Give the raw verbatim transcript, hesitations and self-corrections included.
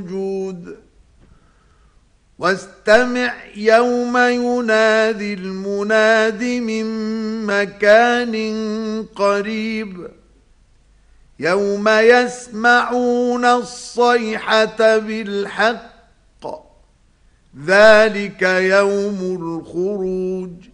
موجود. واستمع يوم ينادي المناد من مكان قريب يوم يسمعون الصيحة بالحق ذلك يوم الخروج.